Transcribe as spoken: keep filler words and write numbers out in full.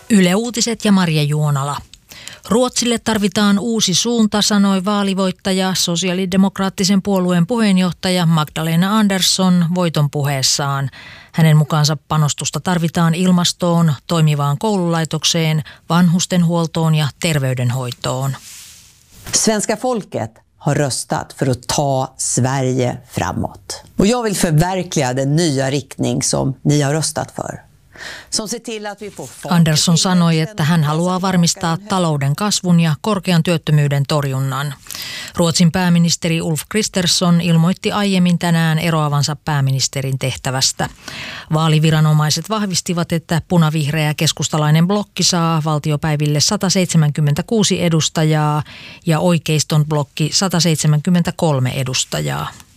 Yle Uutiset ja Marja Juonala. Ruotsille tarvitaan uusi suunta, sanoi vaalivoittaja, sosiaalidemokraattisen puolueen puheenjohtaja Magdalena Andersson voiton puheessaan. Hänen mukaansa panostusta tarvitaan ilmastoon, toimivaan koululaitokseen, vanhustenhuoltoon ja terveydenhoitoon. Svenska folket har röstat för att ta Sverige framåt. Och jag vill förverkliga den nya riktning som ni har röstat för. Andersson sanoi, että hän haluaa varmistaa talouden kasvun ja korkean työttömyyden torjunnan. Ruotsin pääministeri Ulf Kristersson ilmoitti aiemmin tänään eroavansa pääministerin tehtävästä. Vaaliviranomaiset vahvistivat, että punavihreä keskustalainen blokki saa valtiopäiville sata seitsemänkymmentäkuusi edustajaa ja oikeiston blokki sata seitsemänkymmentäkolme edustajaa.